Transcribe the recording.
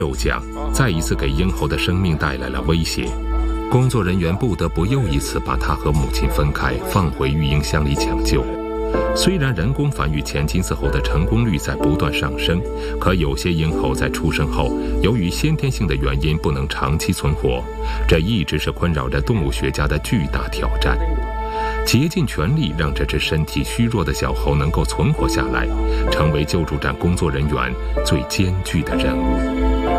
骤降再一次给婴猴的生命带来了威胁，工作人员不得不又一次把它和母亲分开，放回育婴箱里抢救。虽然人工繁育前金丝猴的成功率在不断上升，可有些婴猴在出生后，由于先天性的原因不能长期存活，这一直是困扰着动物学家的巨大挑战。竭尽全力让这只身体虚弱的小猴能够存活下来，成为救助站工作人员最艰巨的任务。